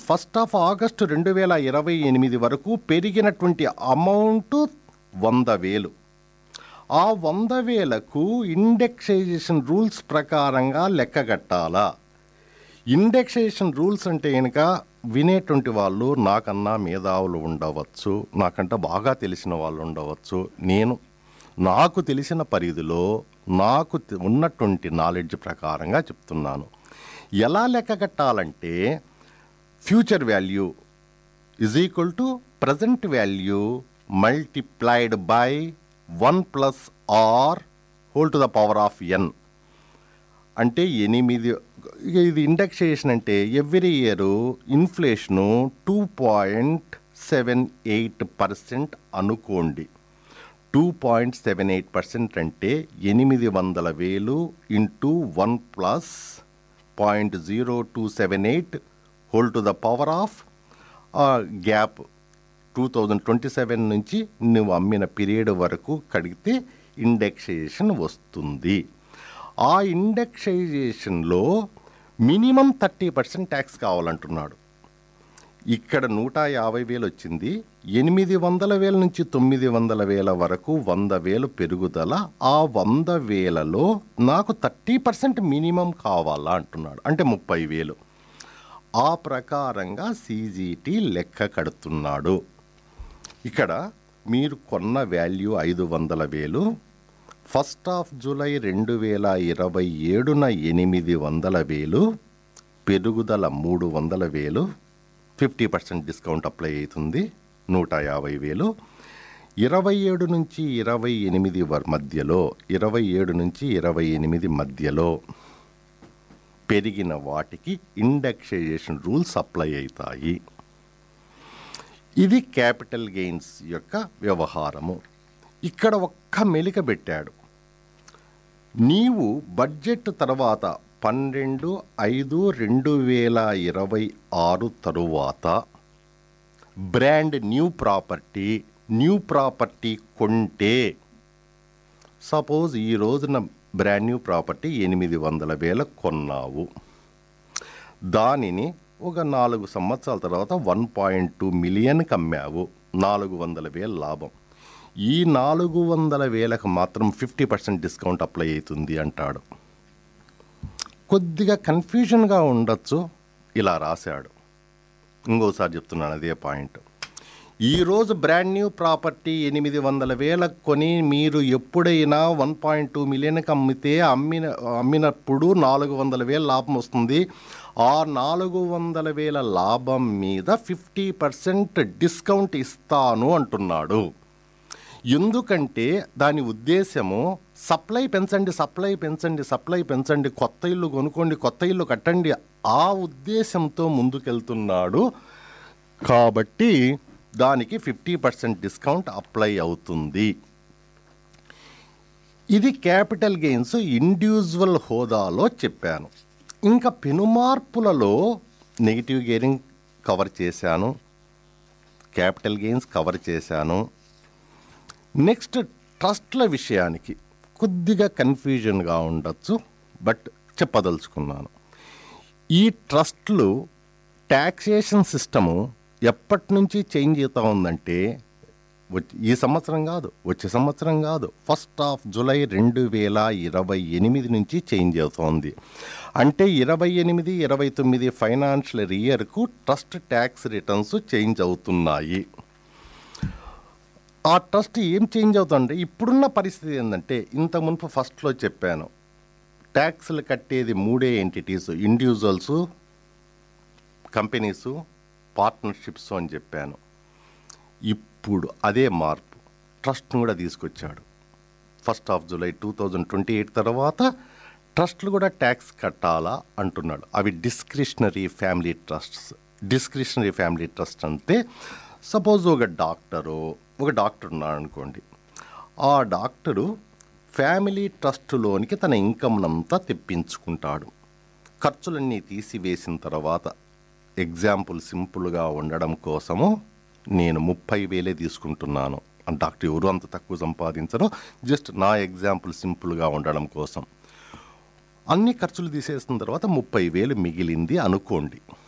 1 August 2028 వరకు పెరిగినటువంటి amount 100,000. ఆ 100,000కు ఇండెక్సైజేషన్ రూల్స్ ప్రకారంగా లెక్కగట్టాలా? ఇండెక్సైజేషన్ రూల్స్ అంటే కనుక వినేటువంటి వాళ్ళు నాకన్నా మేధావులు ఉండవచ్చు, నాకంటే బాగా తెలిసిన వాళ్ళు ఉండవచ్చు. నాకు తెలిసిన పరిధిలో నాకు ఉన్నటువంటి నాలెడ్జ్ ప్రకారంగా చెప్తున్నాను. ఎలా లెక్కగట్టాలంటే future value is equal to present value multiplied by 1 plus are whole to the power of ఎన్. అంటే 8. ఇది ఇండెక్సేషన్ అంటే ఎవ్రీ ఇయర్ ఇన్ఫ్లేషను 2.78% అనుకోండి. 2.78% అంటే 800,000 into 1 plus 0.0278 whole to the power of gap 2027 నుంచి నువ్వు అమ్మిన పీరియడ్ వరకు కడిగితే ఇండెక్సైజేషన్ వస్తుంది. ఆ ఇండెక్సైజేషన్లో మినిమం 30% ట్యాక్స్ కావాలంటున్నాడు. ఇక్కడ 150,000 వచ్చింది. 800,000 నుంచి 900,000 వరకు 100,000 పెరుగుదల. ఆ 100,000లో నాకు 30% మినిమం కావాలా అంటున్నాడు. అంటే 30,000. ఆ ప్రకారంగా CGT లెక్క కడుతున్నాడు. ఇక్కడ మీరు కొన్న వాల్యూ 500,000. 1 జూలై 2027న 800,000 పెరుగుదల 300,000. 50% డిస్కౌంట్ అప్లై అవుతుంది. 150,000. 27 నుంచి 28 మధ్యలో 27 నుంచి 28 మధ్యలో పెరిగిన వాటికి ఇండెక్సైజేషన్ రూల్స్ అప్లై అవుతాయి. ఇది క్యాపిటల్ గెయిన్స్ యొక్క వ్యవహారము. ఇక్కడ ఒక్క మెలిక పెట్టాడు. నీవు బడ్జెట్ తర్వాత 12/5/2026 తరువాత బ్రాండ్ న్యూ ప్రాపర్టీ కొంటే, సపోజ్ ఈ రోజున బ్రాండ్ న్యూ ప్రాపర్టీ 800,000 కొన్నావు. దానిని ఒక 4 సంవత్సరాల తర్వాత 1.2 మిలియన్కి అమ్మావు. 400,000 లాభం. ఈ 400,000కు మాత్రం 50% డిస్కౌంట్ అప్లై అవుతుంది అంటాడు. కొద్దిగా కన్ఫ్యూజన్గా ఉండొచ్చు. ఇలా రాశాడు. ఇంకోసారి చెప్తున్నాను అదే పాయింట్. ఈరోజు బ్రాండ్ న్యూ ప్రాపర్టీ 800,000 కొని మీరు ఎప్పుడైనా 1.2 మిలియన్కి అమ్మితే అమ్మినప్పుడు 400,000 లాభం వస్తుంది. ఆ 400,000 లాభం మీద 50% డిస్కౌంట్ ఇస్తాను అంటున్నాడు. ఎందుకంటే దాని ఉద్దేశము సప్లై పెంచండి, కొత్త ఇల్లు కొనుక్కోండి, కొత్త ఇల్లు కట్టండి, ఆ ఉద్దేశంతో ముందుకెళ్తున్నాడు. కాబట్టి దానికి 50% డిస్కౌంట్ అప్లై అవుతుంది. ఇది క్యాపిటల్ గెయిన్స్ ఇండివిజువల్ హోదాలో చెప్పాను. ఇంకా పెనుమార్పులలో నెగిటివ్ గేరింగ్ కవర్ చేశాను, క్యాపిటల్ గెయిన్స్ కవర్ చేశాను. నెక్స్ట్ ట్రస్ట్ల విషయానికి కొద్దిగా కన్ఫ్యూజన్గా ఉండొచ్చు, బట్ చెప్పదలుచుకున్నాను. ఈ ట్రస్ట్లు ట్యాక్సేషన్ సిస్టము ఎప్పటి నుంచి చేంజ్ అవుతూ ఉందంటే ఈ సంవత్సరం కాదు, వచ్చే సంవత్సరం కాదు, 1 జూలై 2028 నుంచి చేంజ్ అవుతోంది. అంటే 28-29 financial ఇయర్కు trust tax returns change అవుతున్నాయి. ఆ ట్రస్ట్ ఏం చేంజ్ అవుతుందంటే ఇప్పుడున్న పరిస్థితి ఏంటంటే, ఇంత మునుపు ఫస్ట్లో చెప్పాను ట్యాక్స్లు కట్టేది 3 ఎంటిటీస్, ఇండివిజువల్స్, కంపెనీసు, పార్ట్నర్షిప్స్ అని చెప్పాను. ఇప్పుడు అదే మార్పు ట్రస్ట్ను కూడా తీసుకొచ్చాడు. 1 జూలై 2028 తర్వాత ట్రస్ట్లు కూడా ట్యాక్స్ కట్టాలా అంటున్నాడు. అవి డిస్క్రిషనరీ ఫ్యామిలీ ట్రస్ట్ అంటే సపోజ్ ఒక డాక్టర్ ఉన్నాడు అనుకోండి. ఆ డాక్టరు ఫ్యామిలీ ట్రస్టులోనికి తన ఇన్కమ్నంతా తెప్పించుకుంటాడు. ఖర్చులన్నీ తీసివేసిన తర్వాత, ఎగ్జాంపుల్ సింపుల్గా ఉండడం కోసము నేను 30,000 తీసుకుంటున్నాను. డాక్టర్ ఎవరు అంత తక్కువ సంపాదించరు, జస్ట్ నా ఎగ్జాంపుల్ సింపుల్గా ఉండడం కోసం. అన్ని ఖర్చులు తీసేసిన తర్వాత 30,000 మిగిలింది అనుకోండి.